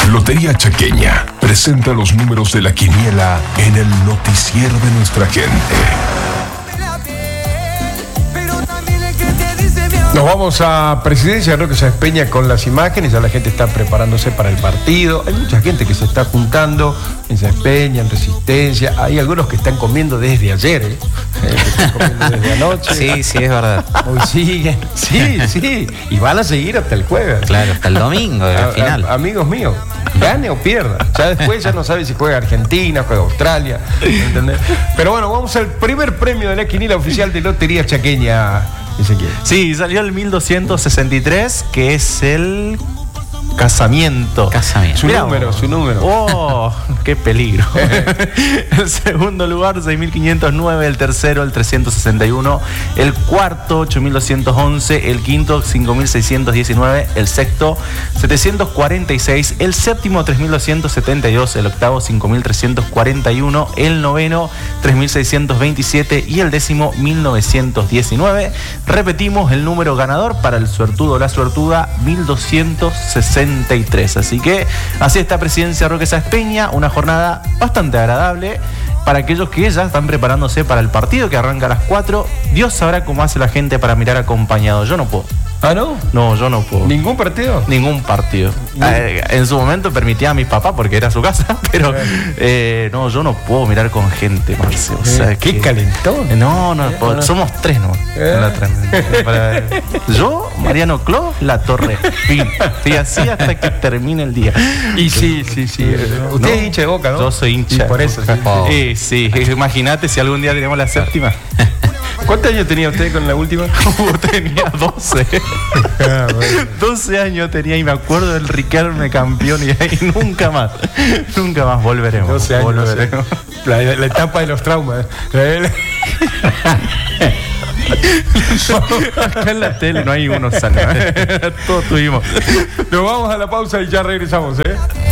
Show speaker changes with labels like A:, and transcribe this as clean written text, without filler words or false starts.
A: Lotería Chaqueña presenta los números de la quiniela en el noticiero de nuestra gente.
B: Nos vamos a Presidencia, creo que se Peña con las imágenes, ya la gente está preparándose para el partido. Hay mucha gente que se está juntando en Peña, en Resistencia. Hay algunos que están comiendo desde ayer, que están comiendo desde anoche.
C: Sí, sí, es verdad.
B: Hoy siguen, sí, y van a seguir hasta el jueves.
C: Claro, hasta el domingo, al final.
B: Amigos míos, gane o pierda. Ya después ya no sabe si juega Argentina, juega Australia, ¿entendés? Pero bueno, vamos al primer premio de la quiniela oficial de Lotería Chaqueña.
D: Sí, salió el 1263, que es el casamiento.
B: Su número.
D: ¡Oh! ¡Qué peligro! El segundo lugar, 6509. El tercero, el 361. El cuarto, 8211. El quinto, 5619. El sexto, 746. El séptimo, 3272. El octavo, 5341. El noveno, 3627. Y el décimo, 1919. Repetimos el número ganador para el suertudo o la suertuda, 1263. Así que así está Presidencia Roque Sáenz Peña, una jornada bastante agradable para aquellos que ya están preparándose para el partido que arranca a las 4. Dios sabrá cómo hace la gente para mirar acompañado. Yo no puedo.
B: ¿Ah, no?
D: No, yo no puedo.
B: ¿Ningún partido?
D: Ningún partido. En su momento permitía a mis papás porque era su casa, pero no, yo no puedo mirar con gente, Marce. O sea,
B: qué calentón.
D: No, somos tres, ¿no? Yo, Mariano Clos, La Torre. Y así hasta que termine el día.
B: Y sí. Usted es hincha de Boca, ¿no?
D: Yo soy hincha.
B: Y por eso.
D: Sí. Imagínate si algún día tenemos la séptima.
B: ¿Cuántos años tenía usted con la última?
D: Tenía 12. 12 años tenía y me acuerdo del Riquelme campeón y ahí nunca más volveremos.
B: 12 años. Volveremos. La etapa de los traumas.
D: Acá en la tele no hay uno sano. Todos tuvimos.
B: Nos vamos a la pausa y ya regresamos,